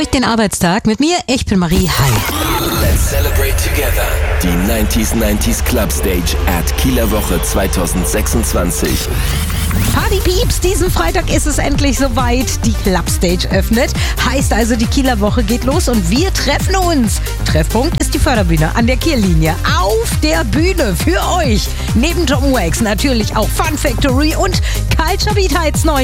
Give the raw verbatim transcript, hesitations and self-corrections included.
durch den Arbeitstag mit mir. Ich bin Marie. Hi. Let's celebrate together. Die neunziger neunziger Club Stage at Kieler Woche zwanzig sechsundzwanzig. Party Pieps, diesen Freitag ist es endlich soweit. Die Club Stage öffnet. Heißt also, die Kieler Woche geht los und wir treffen uns. Treffpunkt ist die Förderbühne an der Kiellinie. Auf der Bühne für euch. Neben Tom Wax natürlich auch Fun Factory und Culture Beat Heights neu.